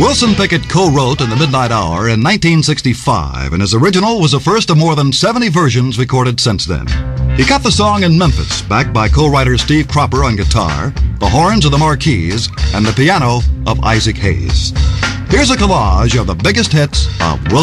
Wilson Pickett co-wrote In the Midnight Hour in 1965, and his original was the first of more than 70 versions recorded since then. He cut the song in Memphis, backed by co-writer Steve Cropper on guitar, the horns of the Marquis, and the piano of Isaac Hayes. Here's a collage of the biggest hits of Wilson